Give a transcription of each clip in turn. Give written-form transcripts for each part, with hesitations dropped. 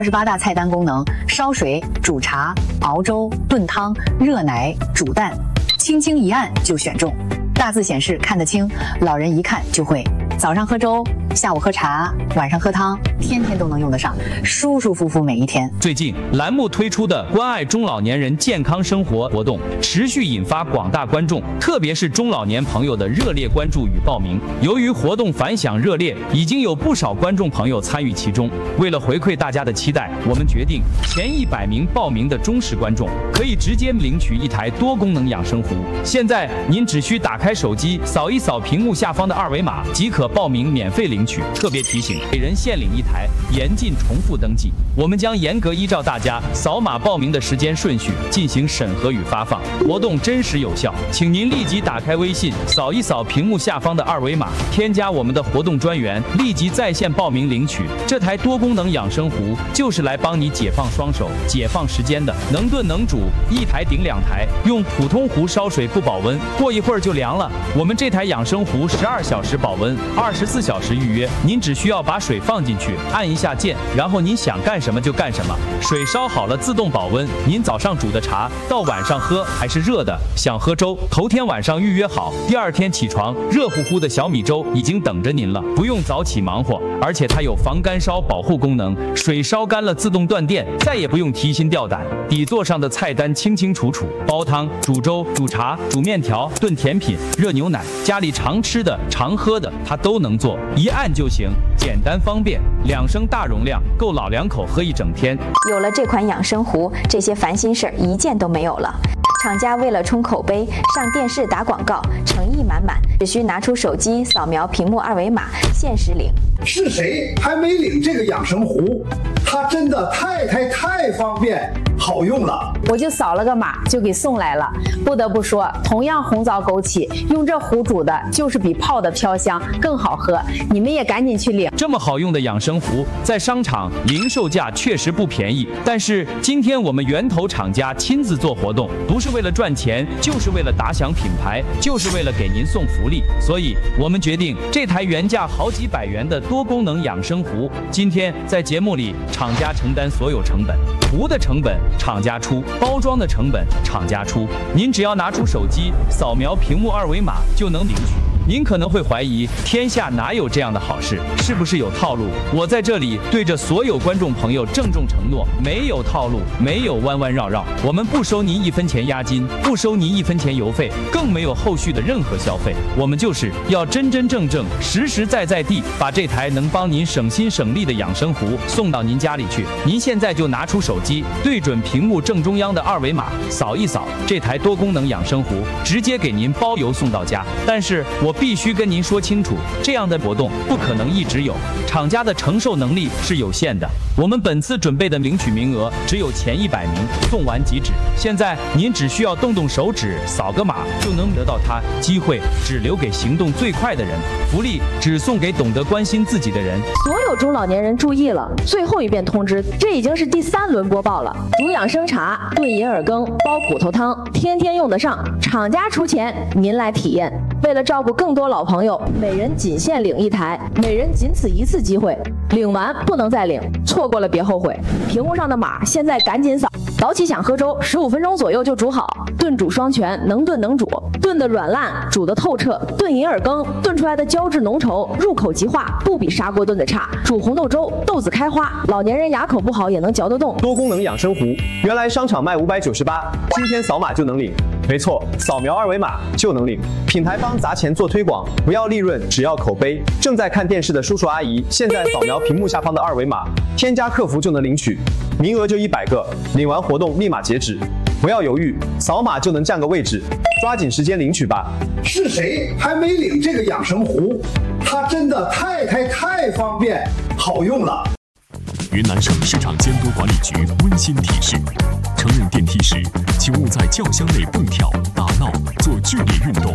28大菜单功能：烧水、煮茶、熬粥、炖汤、热奶、煮蛋，轻轻一按就选中。大字显示看得清，老人一看就会。早上喝粥，下午喝茶，晚上喝汤，天天都能用得上，舒舒服服每一天。 最近栏目推出的关爱中老年人健康生活活动，持续引发广大观众，特别是中老年朋友的热烈关注与报名。由于活动反响热烈，已经有不少观众朋友参与其中。为了回馈大家的期待，我们决定前100名报名的忠实观众可以直接领取一台多功能养生壶。现在您只需打开手机，扫一扫屏幕下方的2维码即可报名免费领取。特别提醒，每人限领1台，严禁重复登记。我们将严格依照大家扫码报名的时间顺序进行审核与发放，活动真实有效。请您立即打开微信，扫一扫屏幕下方的2维码，添加我们的活动专员，立即在线报名领取。这台多功能养生壶就是来帮你解放双手、解放时间的，能炖能煮，1台顶2台，用普通壶烧水不保温，过一会儿就凉了。我们这台养生壶12小时保温，24小时预约。您只需要把水放进去，按一下键，然后您想干什么就干什么。水烧好了自动保温，您早上煮的茶到晚上喝还是热的。想喝粥，头天晚上预约好，第2天起床，热乎乎的小米粥已经等着您了，不用早起忙活。而且它有防干烧保护功能，水烧干了自动断电，再也不用提心吊胆。底座上的菜单清清楚楚，煲汤、煮粥、煮茶、煮面条、炖甜品、热牛奶，家里常吃的、常喝的，它都能做，一按就行，简单方便，2升大容量，够老2口喝一整天。 有了这款养生壶，这些烦心事儿一件都没有了。厂家为了冲口碑，上电视打广告，诚意满满，只需拿出手机扫描屏幕2维码，限时领。 是谁还没领这个养生壶？它真的太方便好用了。 我就扫了个码就给送来了。不得不说，同样红枣枸杞，用这壶煮的就是比泡的飘香更好喝。你们也赶紧去领。 这么好用的养生壶，在商场零售价确实不便宜，但是今天我们源头厂家亲自做活动，不是为了赚钱，就是为了打响品牌，就是为了给您送福利。所以我们决定，这台原价好几百元的多功能养生壶，今天在节目里厂家承担所有成本，壶的成本厂家出，包装的成本厂家出，您只要拿出手机扫描屏幕2维码就能领取。您可能会怀疑，天下哪有这样的好事？是不是有套路？我在这里对着所有观众朋友郑重承诺，没有套路，没有弯弯绕绕，我们不收您1分钱押金，不收您1分钱邮费，更没有后续的任何消费。我们就是要真真正正、实实在在地把这台能帮您省心省力的养生壶送到您家里去。您现在就拿出手机，对准屏幕正中央的2维码，扫一扫，这台多功能养生壶直接给您包邮送到家。但是我必须跟您说清楚，这样的活动不可能一直有，厂家的承受能力是有限的。我们本次准备的领取名额只有前100名，送完即止。现在您只需要动动手指，扫个码就能得到它，机会只留给行动最快的人，福利只送给懂得关心自己的人。 所有中老年人注意了，最后一遍通知，这已经是第3轮播报了。煮养生茶、炖银耳羹、煲骨头汤，天天用得上，厂家出钱，您来体验。为了照顾更多老朋友，每人仅限领1台，每人仅此1次机会，领完不能再领，错过了别后悔。屏幕上的码现在赶紧扫。早起想喝粥，15分钟左右就煮好，炖煮双全，能炖能煮，炖得软烂，煮得透彻。炖银耳羹炖出来的胶质浓稠，入口即化，不比砂锅炖的差。煮红豆粥，豆子开花，老年人牙口不好也能嚼得动。 多功能养生壶，原来商场卖598，今天扫码就能领。没错，扫描2维码就能领。品牌方砸钱做推广，不要利润，只要口碑。正在看电视的叔叔阿姨，现在扫描屏幕下方的2维码，添加客服就能领取，名额就100个，领完活动立马截止。不要犹豫，扫码就能占个位置，抓紧时间领取吧。 是谁还没领这个养生壶？它真的太方便好用了。 云南省市场监督管理局温馨提示：乘用电梯时，请勿在轿厢内蹦跳、打闹、做剧烈运动。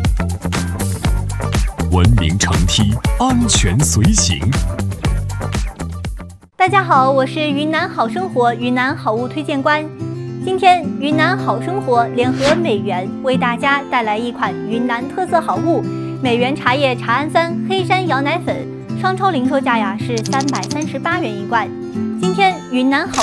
文明乘梯，安全随行。 大家好，我是云南好生活云南好物推荐官。今天云南好生活联合美源为大家带来一款云南特色好物——美源茶叶茶氨酸黑山羊奶粉，商超零售价呀是338元一罐。今天云南好